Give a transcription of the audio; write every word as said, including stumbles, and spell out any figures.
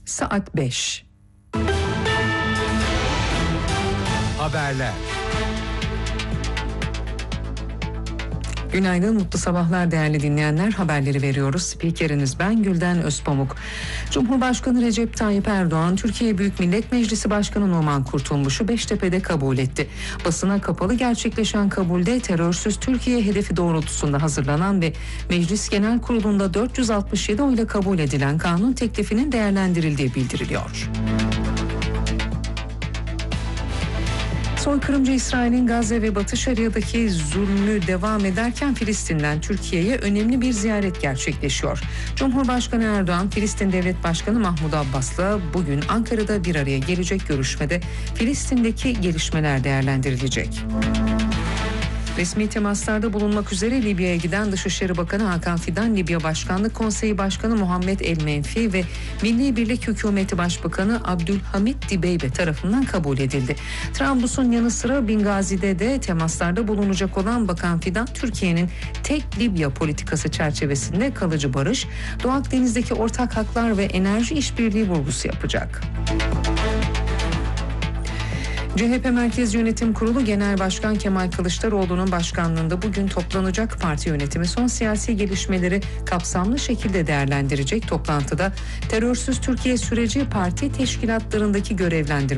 Saat beş. Haberler. Günaydın, mutlu sabahlar değerli dinleyenler. Haberleri veriyoruz. Spikeriniz ben Gülden Özpamuk. Cumhurbaşkanı Recep Tayyip Erdoğan, Türkiye Büyük Millet Meclisi Başkanı Numan Kurtulmuş'u Beştepe'de kabul etti. Basına kapalı gerçekleşen kabulde terörsüz Türkiye hedefi doğrultusunda hazırlanan ve Meclis Genel Kurulu'nda dört yüz altmış yedi oyla kabul edilen kanun teklifinin değerlendirildiği bildiriliyor. Soykırımcı İsrail'in Gazze ve Batı Şeria'daki zulmü devam ederken Filistin'den Türkiye'ye önemli bir ziyaret gerçekleşiyor. Cumhurbaşkanı Erdoğan, Filistin Devlet Başkanı Mahmud Abbas'la bugün Ankara'da bir araya gelecek. Görüşmede Filistin'deki gelişmeler değerlendirilecek. Resmi temaslarda bulunmak üzere Libya'ya giden Dışişleri Bakanı Hakan Fidan, Libya Başkanlık Konseyi Başkanı Muhammed El Menfi ve Milli Birlik Hükümeti Başbakanı Abdülhamit Dibeybe tarafından kabul edildi. Trablus'un yanı sıra Bingazi'de de temaslarda bulunacak olan Bakan Fidan, Türkiye'nin tek Libya politikası çerçevesinde kalıcı barış, Doğu Akdeniz'deki ortak haklar ve enerji işbirliği vurgusu yapacak. C H P Merkez Yönetim Kurulu Genel Başkan Kemal Kılıçdaroğlu'nun başkanlığında bugün toplanacak. Parti yönetimi son siyasi gelişmeleri kapsamlı şekilde değerlendirecek. Toplantıda terörsüz Türkiye süreci parti teşkilatlarındaki görevlendirme